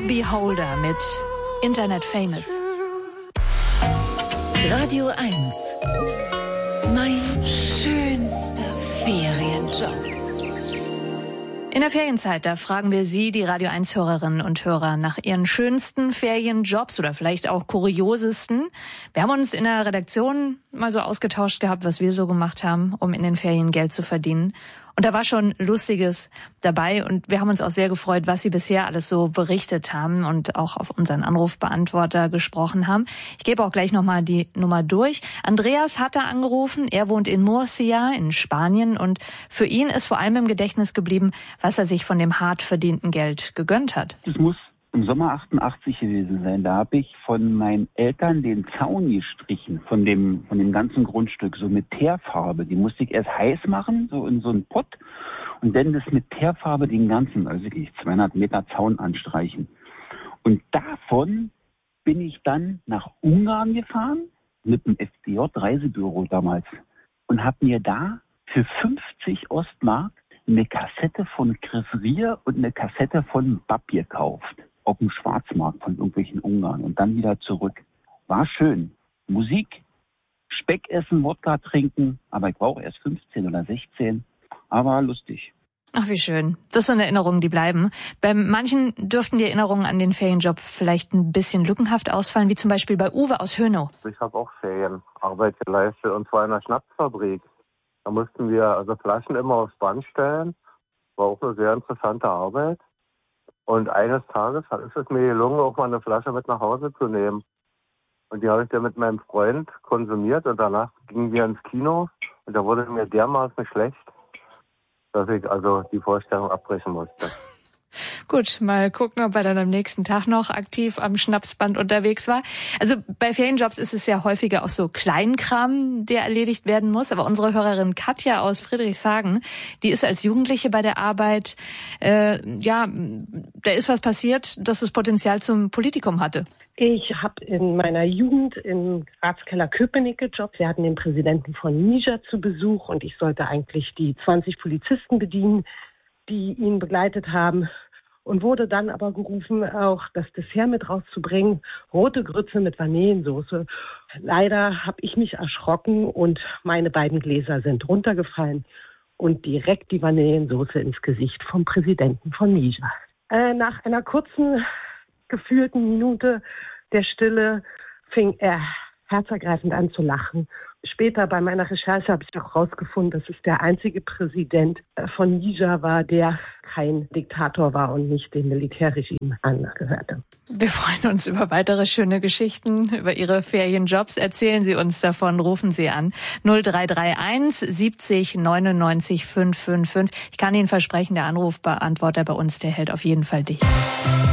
Beholder mit Internet Famous. Radio 1. Mein schönster Ferienjob. In der Ferienzeit, da fragen wir Sie, die Radio 1-Hörerinnen und Hörer, nach Ihren schönsten Ferienjobs oder vielleicht auch kuriosesten. Wir haben uns in der Redaktion mal so ausgetauscht gehabt, was wir so gemacht haben, um in den Ferien Geld zu verdienen. Und da war schon Lustiges dabei und wir haben uns auch sehr gefreut, was Sie bisher alles so berichtet haben und auch auf unseren Anrufbeantworter gesprochen haben. Ich gebe auch gleich nochmal die Nummer durch. Andreas hat da angerufen, er wohnt in Murcia in Spanien und für ihn ist vor allem im Gedächtnis geblieben, was er sich von dem hart verdienten Geld gegönnt hat. Das muss im Sommer 88 gewesen sein. Da habe ich von meinen Eltern den Zaun gestrichen, von dem ganzen Grundstück, so mit Teerfarbe. Die musste ich erst heiß machen, so in so einen Pott, und dann das mit Teerfarbe den ganzen, also 200 Meter Zaun anstreichen. Und davon bin ich dann nach Ungarn gefahren, mit dem FDJ-Reisebüro damals, und habe mir da für 50 Ostmark eine Kassette von Chris Ria und eine Kassette von Bab gekauft. Auf dem Schwarzmarkt von irgendwelchen Ungarn und dann wieder zurück. War schön. Musik, Speck essen, Wodka trinken, aber ich war auch erst 15 oder 16, aber lustig. Ach, wie schön. Das sind Erinnerungen, die bleiben. Bei manchen dürften die Erinnerungen an den Ferienjob vielleicht ein bisschen lückenhaft ausfallen, wie zum Beispiel bei Uwe aus Hönow. Ich habe auch Ferienarbeit geleistet, und zwar in einer Schnapsfabrik. Da mussten wir also Flaschen immer aufs Band stellen. War auch eine sehr interessante Arbeit. Und eines Tages ist es mir gelungen, auch mal eine Flasche mit nach Hause zu nehmen. Und die habe ich dann mit meinem Freund konsumiert und danach gingen wir ins Kino und da wurde mir dermaßen schlecht, dass ich also die Vorstellung abbrechen musste. Gut, mal gucken, ob er dann am nächsten Tag noch aktiv am Schnapsband unterwegs war. Also bei Ferienjobs ist es ja häufiger auch so Kleinkram, der erledigt werden muss. Aber unsere Hörerin Katja aus Friedrichshagen, die ist als Jugendliche bei der Arbeit, da ist was passiert, dass das Potenzial zum Politikum hatte. Ich habe in meiner Jugend im Ratskeller Köpenick gejobbt. Wir hatten den Präsidenten von Niger zu Besuch und ich sollte eigentlich die 20 Polizisten bedienen, die ihn begleitet haben, und wurde dann aber gerufen, auch das Dessert mit rauszubringen, rote Grütze mit Vanillensoße. Leider habe ich mich erschrocken und meine beiden Gläser sind runtergefallen und direkt die Vanillensoße ins Gesicht vom Präsidenten von Niger. Nach einer kurzen, gefühlten Minute der Stille fing er herzergreifend an zu lachen. Später bei meiner Recherche habe ich auch herausgefunden, dass es der einzige Präsident von Niger war, der kein Diktator war und nicht dem Militärregime angehörte. Wir freuen uns über weitere schöne Geschichten, über Ihre Ferienjobs. Erzählen Sie uns davon, rufen Sie an. 0331 70 99 555. Ich kann Ihnen versprechen, der Anrufbeantworter bei uns, der hält auf jeden Fall dicht.